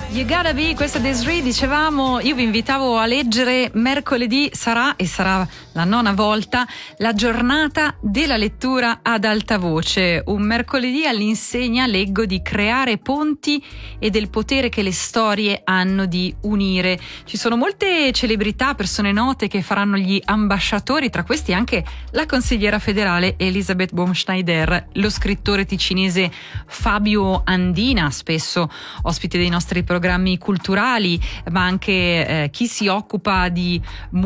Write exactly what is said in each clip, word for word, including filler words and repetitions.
You Gotta Be, questa Desiree, dicevamo, io vi invitavo a leggere mercoledì, sarà e sarà la nona volta, la giornata della lettura ad alta voce. Un mercoledì all'insegna, leggo, di creare ponti e del potere che le storie hanno di unire. Ci sono molte celebrità, persone note che faranno gli ambasciatori, tra questi anche la consigliera federale Elisabeth Baumschneider, lo scrittore ticinese Fabio Andina, spesso ospite dei nostri programmi culturali, ma anche eh, chi si occupa di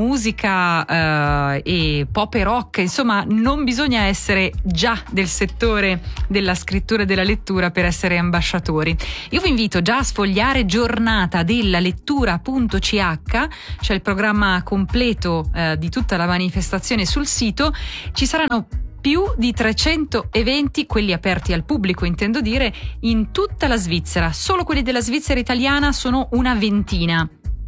musica eh, e pop e rock. Insomma, non bisogna essere già del settore della scrittura e della lettura per essere ambasciatori. Io vi invito già a sfogliare giornata della lettura.ch, c'è il programma completo eh, di tutta la manifestazione sul sito. Ci saranno più di trecento eventi, quelli aperti al pubblico intendo dire, in tutta la Svizzera. Solo quelli della Svizzera italiana sono una ventina.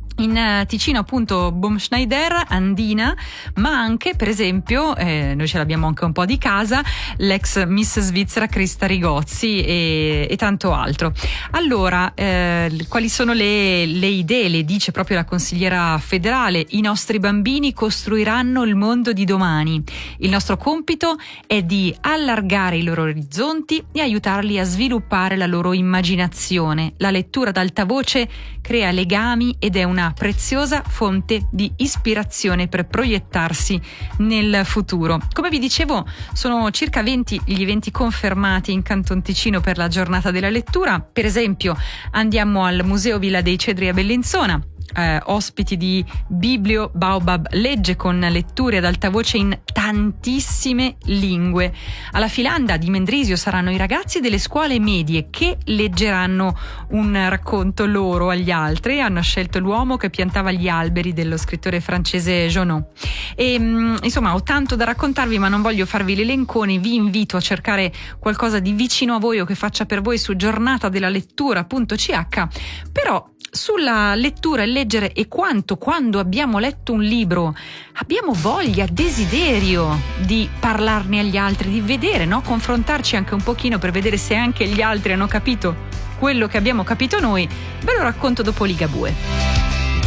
In Ticino appunto Baumschneider, Andina, ma anche per esempio, eh, noi ce l'abbiamo anche un po' di casa, l'ex Miss Svizzera Krista Rigozzi e, e tanto altro. Allora, eh, quali sono le, le idee? Le dice proprio la consigliera federale: i nostri bambini costruiranno il mondo di domani. Il nostro compito è di allargare i loro orizzonti e aiutarli a sviluppare la loro immaginazione. La lettura ad alta voce crea legami ed è una preziosa fonte di ispirazione per proiettarsi nel futuro. Come vi dicevo, sono circa venti gli eventi confermati in Canton Ticino per la giornata della lettura. Per esempio, andiamo al Museo Villa dei Cedri a Bellinzona. Eh, ospiti di Biblio Baobab legge con letture ad alta voce in tantissime lingue. Alla Filanda di Mendrisio saranno i ragazzi delle scuole medie che leggeranno un racconto loro agli altri. Hanno scelto L'uomo che piantava gli alberi dello scrittore francese Jonot. E insomma, ho tanto da raccontarvi, ma non voglio farvi l'elencone. Vi invito a cercare qualcosa di vicino a voi o che faccia per voi su giornata della lettura.ch. Però sulla lettura e leggere e quanto, quando abbiamo letto un libro, abbiamo voglia, desiderio di parlarne agli altri, di vedere, no? Confrontarci anche un pochino per vedere se anche gli altri hanno capito quello che abbiamo capito noi. Ve lo racconto dopo Ligabue.